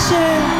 谢。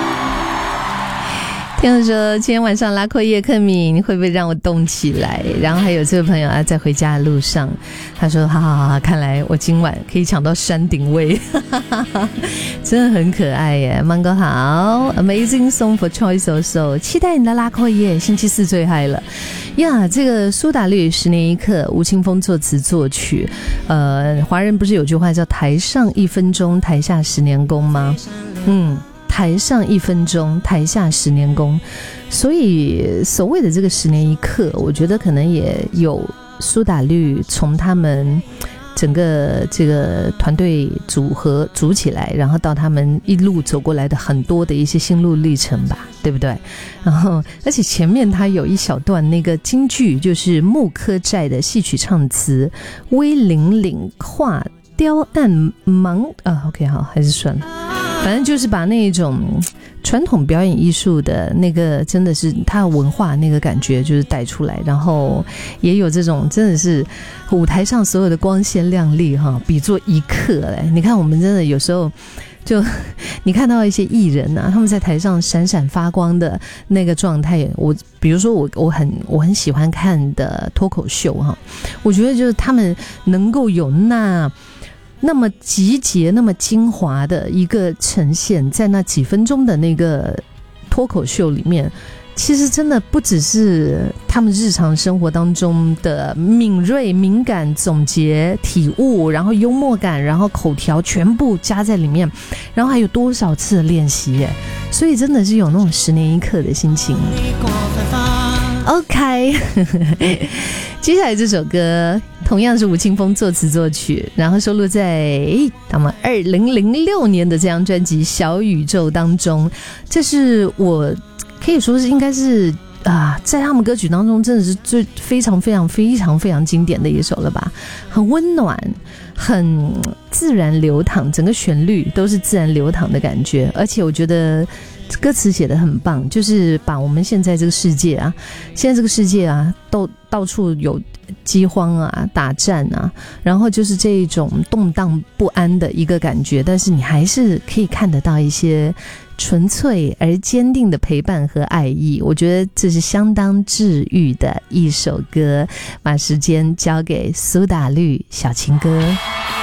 听众说今天晚上拉阔叶克敏会不会让我动起来？然后还有这位朋友啊，在回家的路上，他说好好好，看来我今晚可以抢到山顶位，真的很可爱耶。芒哥好 ，Amazing Song for Choice also， 期待你的拉阔叶，星期四最嗨了呀！这个苏打绿10年一刻，吴青峰作词作曲，华人不是有句话叫台上1分钟，台下10年功吗？台上1分钟，台下10年功，所以所谓的这个10年一刻，我觉得可能也有苏打绿从他们整个这个团队组起来，然后到他们一路走过来的很多的一些心路历程吧，对不对？然后而且前面他有一小段那个金句，就是木柯寨的戏曲唱词，威凛凛跨雕案忙OK 好，还是算了。反正就是把那种传统表演艺术的那个真的是它的文化那个感觉就是带出来，然后也有这种真的是舞台上所有的光鲜亮丽哈，比作一刻嘞。你看我们真的有时候就你看到一些艺人啊，他们在台上闪闪发光的那个状态，比如说我很喜欢看的脱口秀哈，我觉得就是他们能够有那么集结那么精华的一个呈现，在那几分钟的那个脱口秀里面，其实真的不只是他们日常生活当中的敏锐敏感总结体悟，然后幽默感，然后口条全部加在里面，然后还有多少次的练习耶，所以真的是有那种10年一刻的心情。OK 接下来这首歌同样是吴青峰作词作曲，然后收录在他们2006年的这张专辑《小宇宙》当中，这是我可以说是应该是在他们歌曲当中真的是非常非常非常非常经典的一首了吧，很温暖，很自然流淌，整个旋律都是自然流淌的感觉，而且我觉得歌词写得很棒，就是把我们现在这个世界都到处有饥荒啊、打战啊，然后就是这一种动荡不安的一个感觉，但是你还是可以看得到一些纯粹而坚定的陪伴和爱意，我觉得这是相当治愈的一首歌。把时间交给苏打绿小情歌。